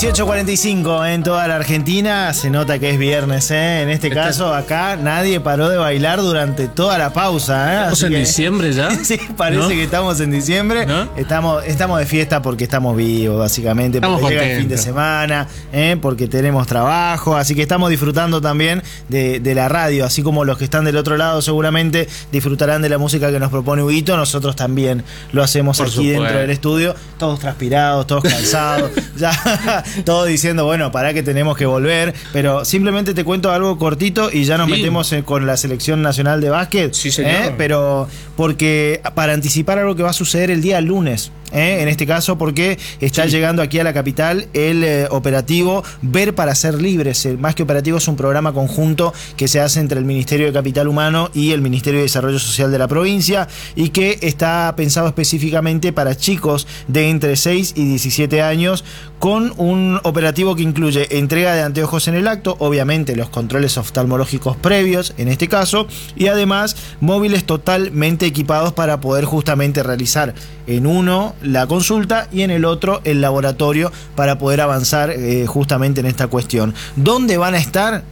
18:45 en toda la Argentina. Se nota que es viernes, ¿eh? En este caso, acá nadie paró de bailar durante toda la pausa, ¿eh? ¿Estamos en diciembre ya? Sí, parece que estamos en diciembre. ¿No? Estamos de fiesta porque estamos vivos, básicamente. Estamos porque llega el fin de contentos. semana, porque tenemos trabajo. Así que estamos disfrutando también de la radio. Así como los que están del otro lado seguramente disfrutarán de la música que nos propone Huguito. Nosotros también lo hacemos Por aquí supuesto. dentro del estudio. Todos transpirados, todos cansados. Ya todos diciendo, bueno, para que tenemos que volver. Pero simplemente te cuento algo cortito y ya nos Sí. metemos con la selección nacional de básquet. Sí, señor. Pero porque para anticipar algo que va a suceder el día lunes. En este caso porque está llegando aquí a la capital el operativo Ver para Ser Libres. Más que operativo, es un programa conjunto que se hace entre el Ministerio de Capital Humano y el Ministerio de Desarrollo Social de la provincia, y que está pensado específicamente para chicos de entre 6 y 17 años, con un operativo que incluye entrega de anteojos en el acto, obviamente los controles oftalmológicos previos en este caso, y además móviles totalmente equipados para poder justamente realizar en uno la consulta y en el otro el laboratorio para poder avanzar justamente en esta cuestión. ¿Dónde van a estar?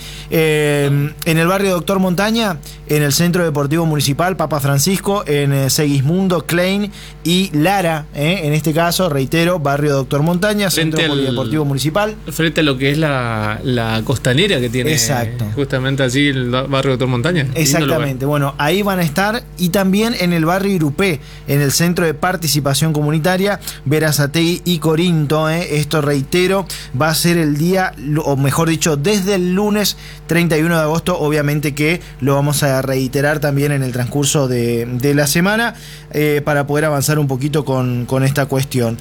En el barrio Doctor Montaña, en el Centro Deportivo Municipal Papa Francisco, en Segismundo, Klein y Lara, en este caso, reitero, barrio Doctor Montaña, Frente Centro al- Polideportivo Municipal. Frente a lo que es la costanera que tiene. Exacto. Justamente allí el barrio Doctor Montaña. Lindo Exactamente, bueno, ahí van a estar, y también en el barrio Irupé, en el Centro de Participación Comunitaria, Berazategui y Corinto. Esto, reitero, va a ser el día, o mejor dicho, desde el lunes 31 de agosto, obviamente que lo vamos a reiterar también en el transcurso de la semana, para poder avanzar un poquito con esta cuestión.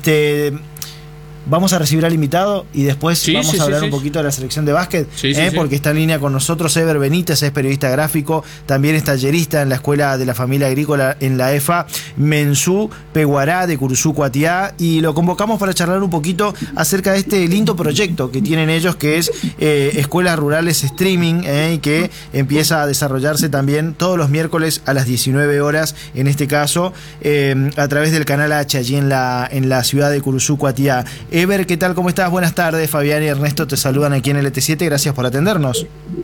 Vamos a recibir al invitado y después vamos a hablar un poquito de la selección de básquet, Sí, sí. porque está en línea con nosotros Ever Benítez, es periodista gráfico, también es tallerista en la Escuela de la Familia Agrícola en la EFA Mensú Peguará de Curuzú, Cuatiá, y lo convocamos para charlar un poquito acerca de este lindo proyecto que tienen ellos, que es Escuelas Rurales Streaming, y que empieza a desarrollarse también todos los miércoles a las 19 horas, en este caso, a través del canal H, allí en la ciudad de Curuzú, Cuatiá. Ever, ¿qué tal? ¿Cómo estás? Buenas tardes. Fabián y Ernesto te saludan aquí en LT7. Gracias por atendernos.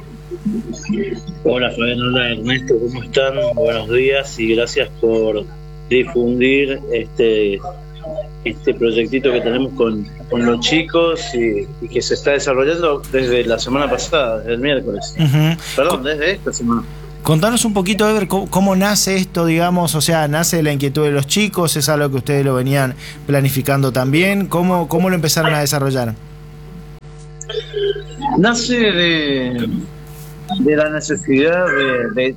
Hola Fabián, hola Ernesto, ¿cómo están? Buenos días y gracias por difundir este proyectito que tenemos con los chicos y que se está desarrollando desde la semana pasada, desde el miércoles. Perdón, desde esta semana. Contanos un poquito, Ever, cómo nace esto, digamos, o sea, nace de la inquietud de los chicos, es algo que ustedes lo venían planificando también, ¿cómo lo empezaron a desarrollar? Nace de la necesidad de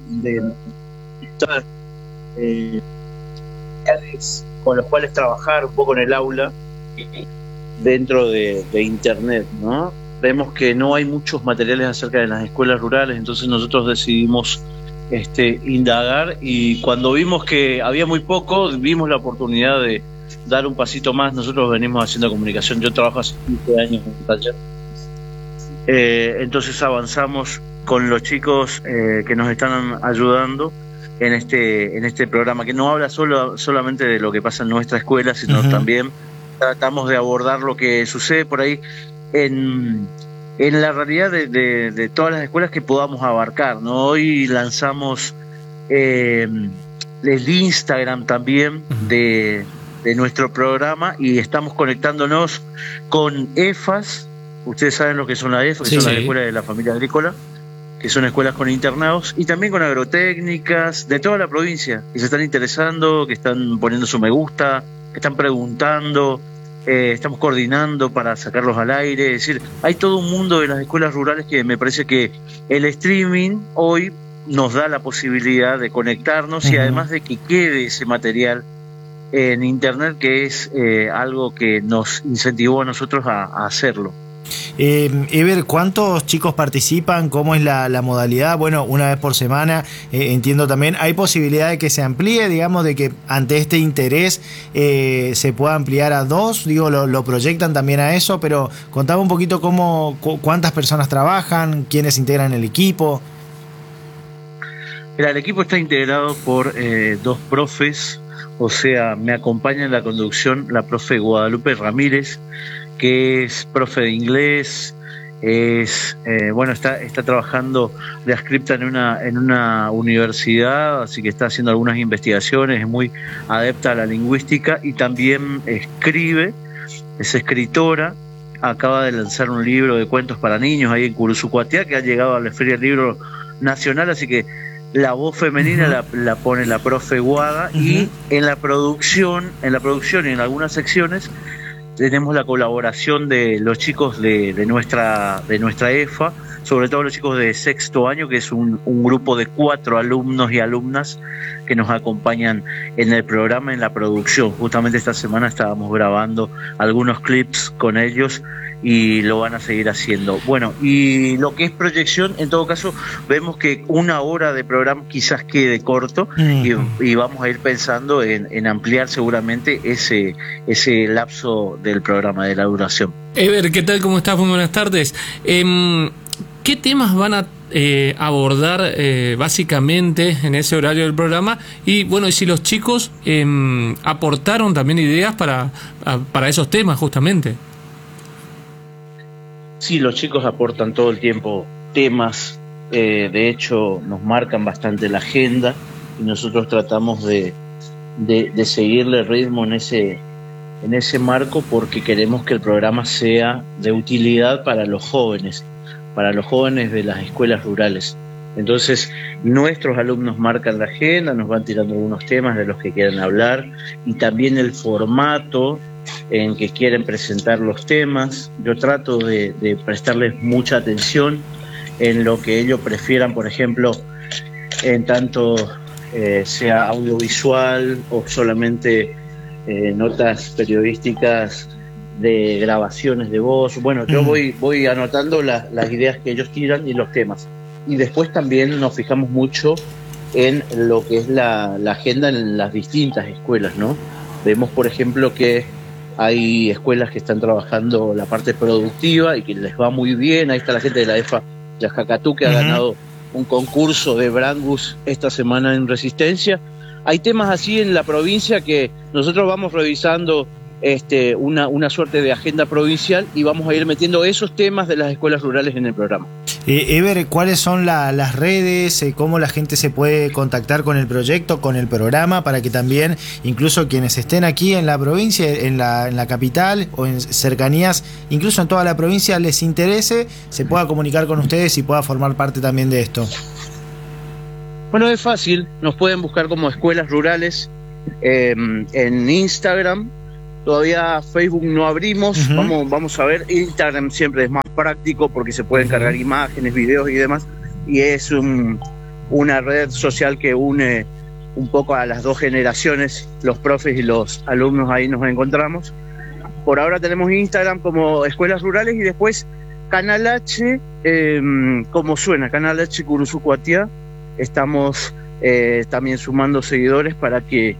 con los cuales trabajar un poco en el aula dentro de internet, ¿no? Vemos que no hay muchos materiales acerca de las escuelas rurales, entonces nosotros decidimos indagar, y cuando vimos que había muy poco, vimos la oportunidad de dar un pasito más. Nosotros venimos haciendo comunicación, yo trabajo hace 15 años en el taller, entonces avanzamos con los chicos que nos están ayudando en este programa, que no habla solamente de lo que pasa en nuestra escuela, sino también tratamos de abordar lo que sucede por ahí en la realidad de todas las escuelas que podamos abarcar, ¿no? Hoy lanzamos el Instagram también de nuestro programa, y estamos conectándonos con EFAS. Ustedes saben lo que son las EFAS, que son las escuelas de la familia agrícola, que son escuelas con internados, y también con agrotécnicas de toda la provincia, que se están interesando, que están poniendo su me gusta, que están preguntando. Estamos coordinando para sacarlos al aire. Es decir, hay todo un mundo de las escuelas rurales que me parece que el streaming hoy nos da la posibilidad de conectarnos, y además de que quede ese material en internet, que es algo que nos incentivó a nosotros a hacerlo. Ever, ¿cuántos chicos participan? ¿Cómo es la modalidad? Bueno, una vez por semana, entiendo también. ¿Hay posibilidad de que se amplíe, digamos, de que ante este interés se pueda ampliar a 2? Digo, lo proyectan también a eso, pero contame un poquito cuántas personas trabajan, quiénes integran el equipo. Mira, el equipo está integrado por 2 profes, o sea, me acompaña en la conducción la profe Guadalupe Ramírez, que es profe de inglés, está trabajando de adscripta en una universidad, así que está haciendo algunas investigaciones, es muy adepta a la lingüística y también escribe, es escritora, acaba de lanzar un libro de cuentos para niños ahí en Curuzucuatiá, que ha llegado a la Feria del Libro Nacional, así que la voz femenina la pone la profe Guada, y en la producción y en algunas secciones tenemos la colaboración de los chicos de nuestra EFA, sobre todo los chicos de sexto año, que es un grupo de 4 alumnos y alumnas que nos acompañan en el programa, en la producción. Justamente esta semana estábamos grabando algunos clips con ellos y lo van a seguir haciendo. Bueno, y lo que es proyección, en todo caso, vemos que 1 hora de programa quizás quede corto, y vamos a ir pensando en ampliar seguramente ese lapso del programa, de la duración. Ever, ¿qué tal? ¿Cómo estás? Muy buenas tardes. ¿Qué temas van a abordar básicamente en ese horario del programa? Y bueno, y si los chicos aportaron también ideas para esos temas justamente. Sí, los chicos aportan todo el tiempo temas, de hecho nos marcan bastante la agenda y nosotros tratamos de seguirle el ritmo en ese marco, porque queremos que el programa sea de utilidad para los jóvenes de las escuelas rurales. Entonces nuestros alumnos marcan la agenda, nos van tirando algunos temas de los que quieran hablar, y también el formato en que quieren presentar los temas. Yo trato de prestarles mucha atención en lo que ellos prefieran, por ejemplo, en tanto sea audiovisual o solamente notas periodísticas de grabaciones de voz. Bueno, yo voy anotando las ideas que ellos tiran y los temas. Y después también nos fijamos mucho en lo que es la agenda en las distintas escuelas, ¿no? Vemos, por ejemplo, que hay escuelas que están trabajando la parte productiva y que les va muy bien. Ahí está la gente de la EFA Yajacatú, que ha ganado un concurso de Brangus esta semana en Resistencia. Hay temas así en la provincia que nosotros vamos revisando una suerte de agenda provincial, y vamos a ir metiendo esos temas de las escuelas rurales en el programa. Ever, ¿cuáles son las redes? ¿Cómo la gente se puede contactar con el proyecto, con el programa, para que también, incluso quienes estén aquí en la provincia, en la capital o en cercanías, incluso en toda la provincia, les interese, se pueda comunicar con ustedes y pueda formar parte también de esto? Bueno, es fácil, nos pueden buscar como Escuelas Rurales en Instagram. Todavía Facebook no abrimos, vamos a ver. Instagram siempre es más práctico porque se pueden cargar imágenes, videos y demás, y es una red social que une un poco a las dos generaciones, los profes y los alumnos. Ahí nos encontramos. Por ahora tenemos Instagram como Escuelas Rurales, y después Canal H, como suena, Canal H Curuzucuatiá. Estamos también sumando seguidores para que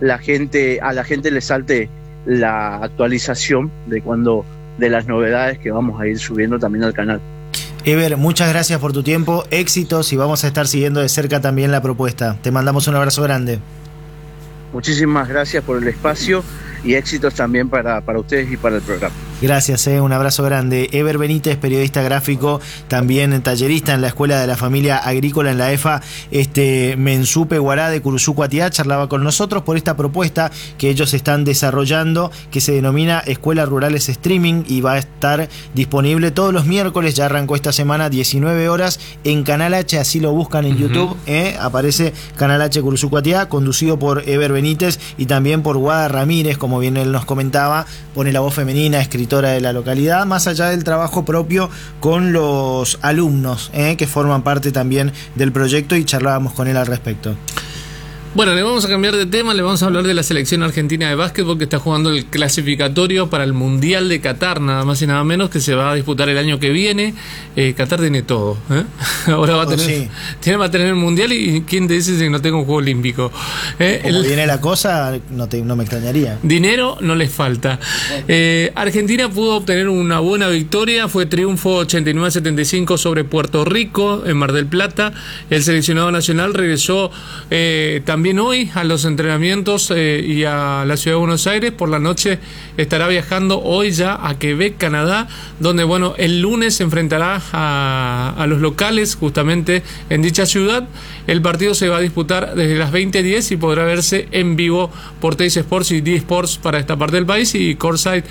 a la gente le salte la actualización de las novedades que vamos a ir subiendo también al canal. Ever, muchas gracias por tu tiempo, éxitos, y vamos a estar siguiendo de cerca también la propuesta. Te mandamos un abrazo grande. Muchísimas gracias por el espacio y éxitos también para ustedes y para el programa. Gracias, un abrazo grande. Ever Benítez, periodista gráfico, también tallerista en la Escuela de la Familia Agrícola en la EFA Mensupe Guará de Curuzucuatiá, charlaba con nosotros por esta propuesta que ellos están desarrollando, que se denomina Escuelas Rurales Streaming, y va a estar disponible todos los miércoles. Ya arrancó esta semana, 19 horas, en Canal H, así lo buscan en YouTube, aparece Canal H Curuzucuatiá, conducido por Ever Benítez y también por Guada Ramírez, como bien él nos comentaba, pone la voz femenina, escritora de la localidad, más allá del trabajo propio con los alumnos que forman parte también del proyecto, y charlábamos con él al respecto. Bueno, le vamos a cambiar de tema, le vamos a hablar de la selección argentina de básquetbol, que está jugando el clasificatorio para el Mundial de Qatar, nada más y nada menos, que se va a disputar el año que viene. Qatar tiene todo, ahora va a tener el Mundial, y ¿quién te dice que no tenga un juego olímpico? Como viene la cosa, no me extrañaría. Dinero no les falta. Argentina pudo obtener una buena victoria, fue triunfo 89-75 sobre Puerto Rico en Mar del Plata. El seleccionado nacional regresó también también hoy a los entrenamientos y a la ciudad de Buenos Aires. Por la noche estará viajando hoy ya a Quebec, Canadá, donde bueno, el lunes se enfrentará a los locales justamente en dicha ciudad. El partido se va a disputar desde las 20:10 y podrá verse en vivo por Teis Sports y D-Sports para esta parte del país, y Coreside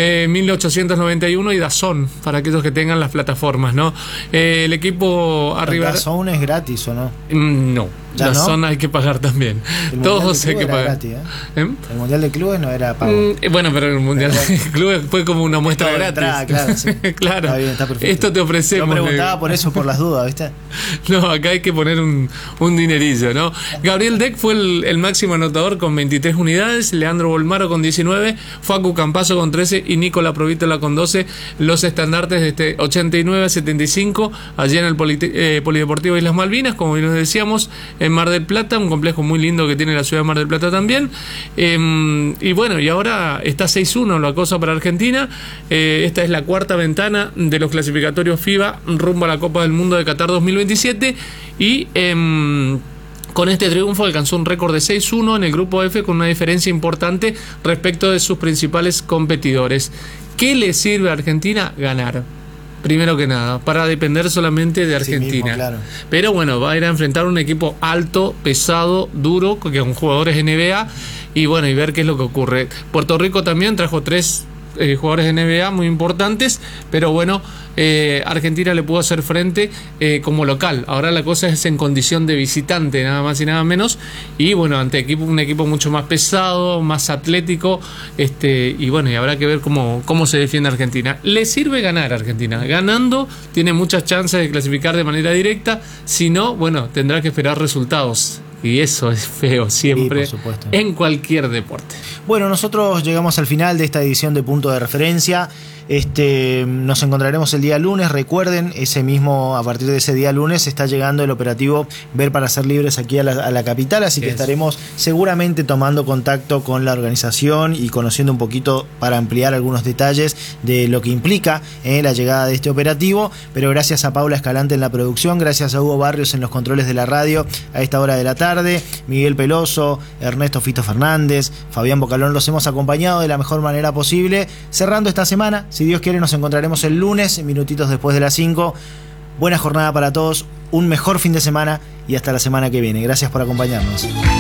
1891 y DAZN para aquellos que tengan las plataformas, ¿no? El equipo arriba. ¿DAZN es gratis o no? No, DAZN hay que pagar también. Todos hay que pagar. Gratis, ¿eh? El Mundial de Clubes no era pago. Bueno, pero el Mundial de Clubes fue como una muestra gratis. Claro, sí. Claro. Está bien, está perfecto. Esto te ofrecemos. Yo preguntaba por eso, por las dudas, ¿viste? No, acá hay que poner un dinerillo, ¿no? Gabriel Deck fue el máximo anotador con 23 unidades, Leandro Bolmaro con 19, Facu Campazo con 13 y Nicola Provítola con 12. Los estandartes de 89 a 75, allí en el Polideportivo Islas Malvinas, como bien nos decíamos, en Mar del Plata, un complejo muy lindo que tiene la ciudad de Mar del Plata también. Y bueno, y ahora está 6-1 la cosa para Argentina. Esta es la cuarta ventana de los clasificatorios FIBA rumbo a la Copa del Mundo de Qatar 2027 y con este triunfo alcanzó un récord de 6-1 en el grupo F, con una diferencia importante respecto de sus principales competidores. ¿Qué le sirve a Argentina? Ganar. Primero que nada, para depender solamente de Argentina. Sí mismo, claro. Pero bueno, va a ir a enfrentar un equipo alto, pesado, duro, con jugadores NBA, y bueno, y ver qué es lo que ocurre. Puerto Rico también trajo 3 jugadores de NBA muy importantes, pero bueno, Argentina le pudo hacer frente como local. Ahora la cosa es en condición de visitante, nada más y nada menos, y bueno, ante un equipo mucho más pesado, más atlético, y bueno, y habrá que ver cómo se defiende Argentina. Le sirve ganar a Argentina. Ganando tiene muchas chances de clasificar de manera directa, si no, bueno, tendrá que esperar resultados. Y eso es feo siempre, sí, en cualquier deporte. Bueno, nosotros llegamos al final de esta edición de Punto de Referencia. Nos encontraremos el día lunes. Recuerden, a partir de ese día lunes está llegando el operativo Ver para Ser Libres aquí a la capital, así que estaremos seguramente tomando contacto con la organización y conociendo un poquito para ampliar algunos detalles de lo que implica la llegada de este operativo. Pero gracias a Paula Escalante en la producción, gracias a Hugo Barrios en los controles de la radio a esta hora de la tarde, Miguel Peloso, Ernesto Fito Fernández, Fabián Bocalón, los hemos acompañado de la mejor manera posible, cerrando esta semana. Si Dios quiere, nos encontraremos el lunes, minutitos después de las 5. Buena jornada para todos, un mejor fin de semana y hasta la semana que viene. Gracias por acompañarnos.